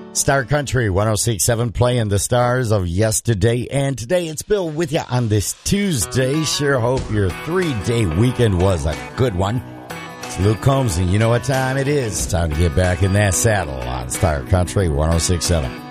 Star Country 106.7 playing the stars of yesterday and today. It's Bill with you on this Tuesday. Sure hope your 3-day weekend was a good one. It's Luke Combs, and you know what time it is. Time to get back in that saddle on Star Country 106.7.